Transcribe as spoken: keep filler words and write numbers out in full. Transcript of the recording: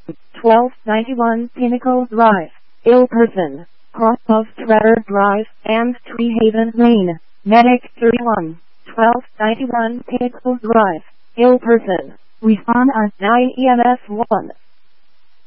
twelve ninety-one Pinnacle Drive, ill person, cross of Treasure Drive and Tree Haven, Maine. Medic thirty-one, twelve ninety-one Pinnacle Drive, ill person. Respond at nine E M S one.